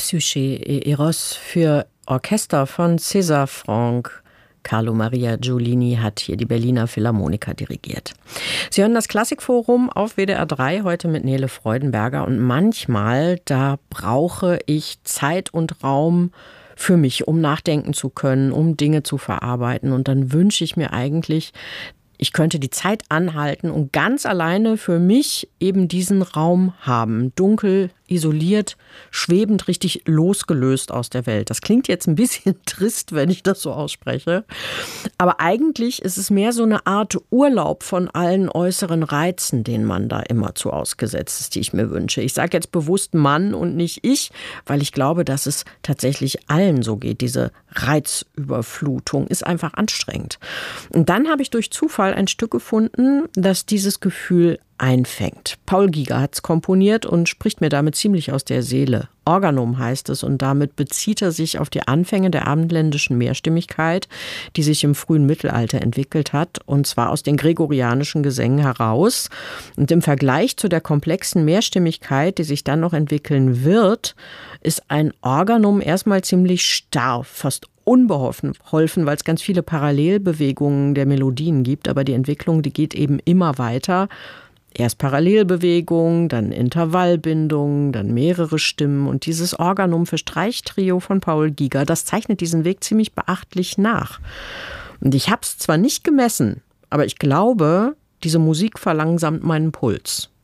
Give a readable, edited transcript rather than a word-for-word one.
Psyche et Eros für Orchester von César Franck. Carlo Maria Giulini hat hier die Berliner Philharmoniker dirigiert. Sie hören das Klassikforum auf WDR 3, heute mit Nele Freudenberger. Und manchmal, da brauche ich Zeit und Raum für mich, um nachdenken zu können, um Dinge zu verarbeiten. Und dann wünsche ich mir eigentlich, ich könnte die Zeit anhalten und ganz alleine für mich eben diesen Raum haben. Dunkel, isoliert, schwebend, richtig losgelöst aus der Welt. Das klingt jetzt ein bisschen trist, wenn ich das so ausspreche. Aber eigentlich ist es mehr so eine Art Urlaub von allen äußeren Reizen, denen man da immerzu ausgesetzt ist, die ich mir wünsche. Ich sage jetzt bewusst Mann und nicht ich, weil ich glaube, dass es tatsächlich allen so geht. Diese Reizüberflutung ist einfach anstrengend. Und dann habe ich durch Zufall ein Stück gefunden, das dieses Gefühl einfängt. Paul Giger hat es komponiert und spricht mir damit ziemlich aus der Seele. Organum heißt es und damit bezieht er sich auf die Anfänge der abendländischen Mehrstimmigkeit, die sich im frühen Mittelalter entwickelt hat, und zwar aus den gregorianischen Gesängen heraus. Und im Vergleich zu der komplexen Mehrstimmigkeit, die sich dann noch entwickeln wird, ist ein Organum erstmal ziemlich starr, fast unbeholfen, weil es ganz viele Parallelbewegungen der Melodien gibt, aber die Entwicklung, die geht eben immer weiter. Erst Parallelbewegung, dann Intervallbindung, dann mehrere Stimmen. Und dieses Organum für Streichtrio von Paul Giger, das zeichnet diesen Weg ziemlich beachtlich nach. Und ich habe es zwar nicht gemessen, aber ich glaube, diese Musik verlangsamt meinen Puls.